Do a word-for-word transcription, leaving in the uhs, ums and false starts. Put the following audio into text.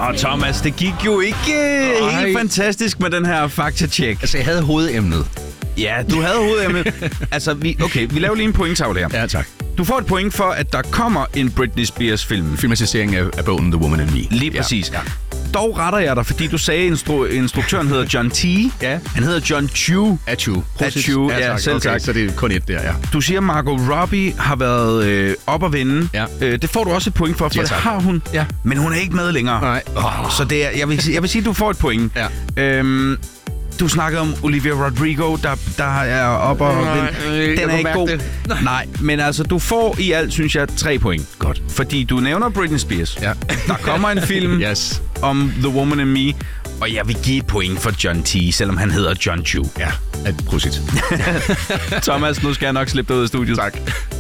Åh, Thomas, det gik jo ikke Ej. helt fantastisk med den her fakta-check. Altså, jeg havde hovedemnet. Ja, du havde hovedemnet. Altså, vi, okay, vi laver lige en pointtavle her. Ja, tak. Du får et point for, at der kommer en Britney Spears-film. Filmatisering af, af bogen The Woman and Me. Lige præcis. Ja. Ja. Dog retter jeg dig, fordi du sagde, at instru- instruktøren hedder John T. Ja. Han hedder John Chu. Achu. Achu, ja, ja tak. selv Okay, tak. så det er kun et der, ja. Du siger, Margot Robbie har været øh, op at vinde. Ja. Øh, det får du også et point for, for Ja, det tak. har hun. Ja. Men hun er ikke med længere. Nej. Oh, så det er, jeg, vil, jeg vil sige, at du får et point. Ja. Øhm, du snakkede om Olivia Rodrigo, der, der er op og Nej, vinde. øh, Den er ikke god. Nej. Nej, men altså, du får i alt, synes jeg, tre point. Godt. Fordi du nævner Britney Spears. Ja. Der kommer en film Yes. om The Woman and Me, og jeg vil give et point for John T., selvom han hedder John Chu. Ja, prosit. Thomas, nu skal jeg nok slippe dig ud af studiet. Tak.